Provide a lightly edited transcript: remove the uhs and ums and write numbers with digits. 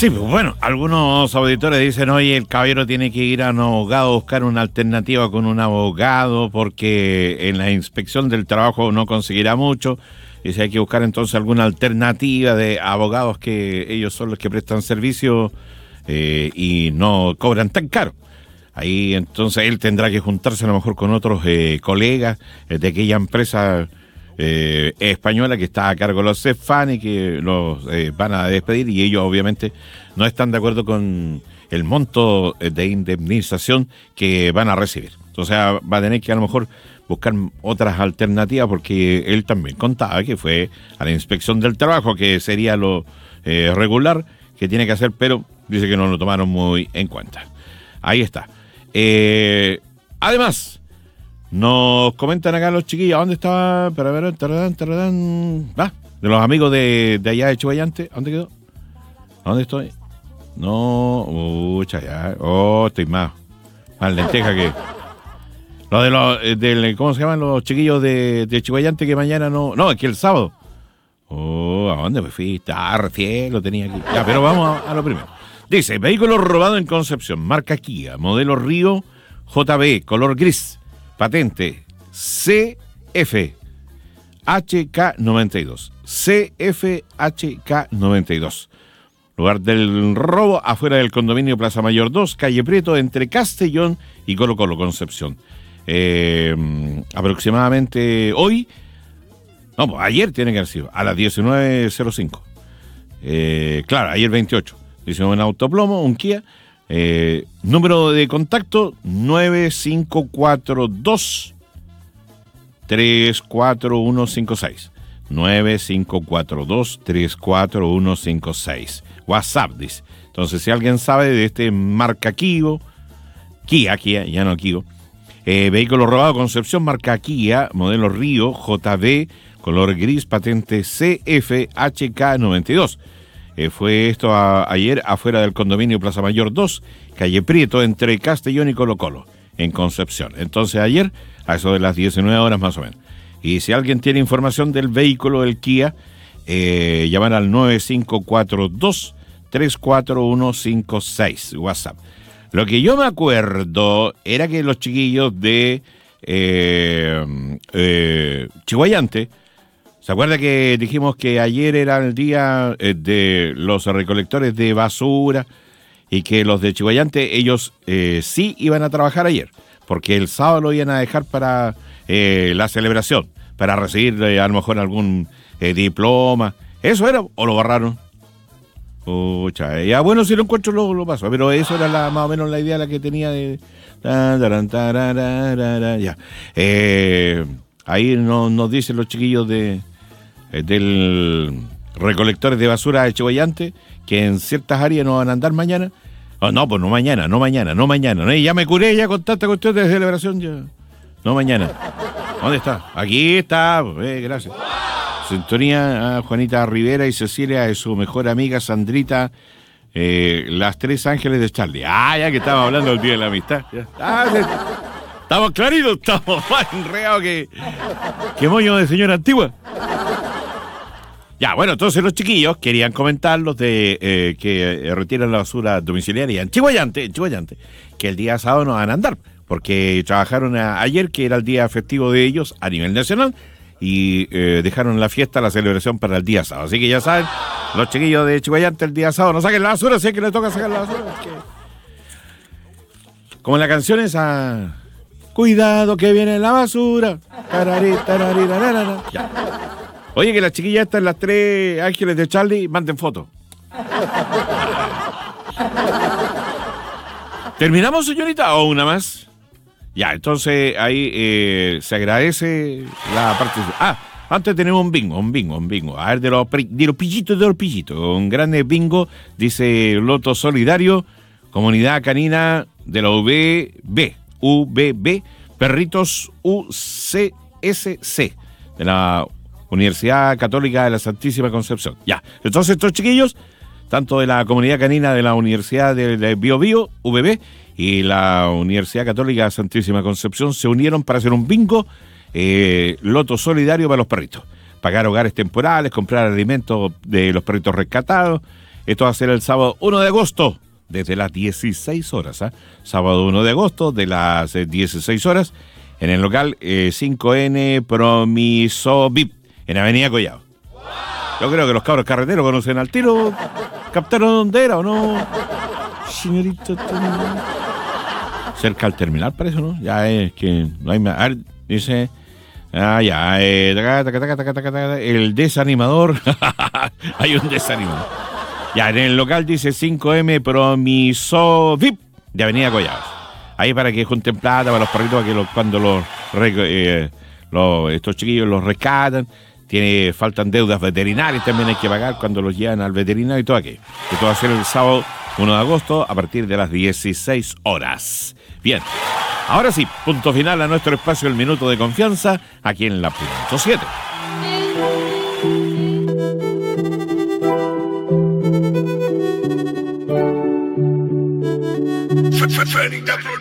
Sí, pues bueno, algunos auditores dicen, oye, el caballero tiene que ir a un abogado a buscar una alternativa con un abogado porque en la inspección del trabajo no conseguirá mucho. Y si hay que buscar entonces alguna alternativa de abogados que ellos son los que prestan servicio y no cobran tan caro. Ahí entonces él tendrá que juntarse a lo mejor con otros colegas de aquella empresa española que está a cargo de los CEFAN y que los van a despedir, y ellos obviamente no están de acuerdo con el monto de indemnización que van a recibir. O sea, va a tener que a lo mejor buscar otras alternativas, porque él también contaba que fue a la inspección del trabajo, que sería lo regular que tiene que hacer, pero dice que no lo tomaron muy en cuenta. Ahí está. Además, nos comentan acá los chiquillos, ¿a dónde estaba? Para ver, de los amigos de allá de Chuballante, ¿a dónde quedó? ¿A dónde estoy? No, ya, estoy más lenteja que... Lo de los, ¿cómo se llaman los chiquillos de Chuballante que mañana no, es que el sábado. ¿A dónde me fui? Recién lo tenía aquí. Ya, pero vamos a lo primero. Dice, vehículo robado en Concepción, marca Kia, modelo Río JB, color gris, patente CFHK92. CFHK92. Lugar del robo, afuera del condominio Plaza Mayor 2, calle Prieto, entre Castellón y Colo Colo, Concepción. Aproximadamente hoy, ayer tiene que haber sido, a las 19:05. Claro, ayer 28. Dice un autoplomo, un Kia. Número de contacto 9542 34156. 9542 34156. WhatsApp, dice. Entonces, si alguien sabe de este marca Kia, ya no Kia. Vehículo robado Concepción, marca Kia, modelo Río JB, color gris, patente CFHK92. Fue esto ayer afuera del condominio Plaza Mayor 2, calle Prieto, entre Castellón y Colo Colo, en Concepción. Entonces ayer, a eso de las 19 horas más o menos. Y si alguien tiene información del vehículo del Kia, llamar al 9542 34156, WhatsApp. Lo que yo me acuerdo era que los chiquillos de Chuballante, ¿se acuerda que dijimos que ayer era el día de los recolectores de basura y que los de Chuballante, ellos sí iban a trabajar ayer, porque el sábado lo iban a dejar para la celebración, para recibir a lo mejor algún diploma? ¿Eso era o lo borraron? Ya, bueno, si lo encuentro lo paso, pero eso era más o menos la idea la que tenía de... Ya. Ahí nos dicen los chiquillos del recolectores de basura de Chuballante que en ciertas áreas no van a andar mañana. No mañana. Ya me curé ya con tanta cuestión de celebración. Ya. No mañana. ¿Dónde está? Aquí está. Gracias. Sintonía a Juanita Rivera y Cecilia de su mejor amiga Sandrita, las tres ángeles de Charlie. Ya que estamos hablando del Día de la Amistad. Estamos claritos, estamos más enredados que moño de señora antigua. Ya, bueno, entonces los chiquillos querían comentar los de que retiran la basura domiciliaria en Chuballante, que el día sábado no van a andar, porque trabajaron ayer, que era el día festivo de ellos a nivel nacional, y dejaron la fiesta, la celebración para el día sábado. Así que ya saben, los chiquillos de Chuballante el día sábado no saquen la basura, si es que les toca sacar la basura. Como en la canción esa... Cuidado que viene la basura. Ya. Oye, que las chiquillas estas, las tres ángeles de Charlie, manden fotos. ¿Terminamos, señorita, o una más? Ya, entonces ahí se agradece la participación. Antes tenemos un bingo. A ver, de los pillitos. Un grande bingo, dice Loto Solidario, Comunidad Canina de la UBB, Perritos UCSC, de la Universidad Católica de la Santísima Concepción. Ya, entonces estos chiquillos, tanto de la Comunidad Canina de la Universidad de Biobío, UBB, y la Universidad Católica de la Santísima Concepción, se unieron para hacer un bingo loto solidario para los perritos. Pagar hogares temporales, comprar alimentos de los perritos rescatados, Esto va a ser el sábado 1 de agosto, desde las 16 horas. Sábado 1 de agosto, de las 16 horas, en el local 5N Promiso VIP, en Avenida Collao. Yo creo que los cabros carreteros conocen al tiro. ¿Captaron dónde era o no? Señorita. Cerca al terminal, parece, ¿no? Ya es que no hay más. A ver, dice. Ya. El desanimador. Hay un desanimador. Ya, en el local dice 5M Promiso VIP de Avenida Collao. Ahí para que junten plata para los perritos, para que cuando estos chiquillos los rescatan. Faltan deudas veterinarias, también hay que pagar cuando los llevan al veterinario y todo aquello. Esto va a ser el sábado 1 de agosto a partir de las 16 horas. Bien, ahora sí, punto final a nuestro espacio El Minuto de Confianza, aquí en la Punto 7. Federica Production.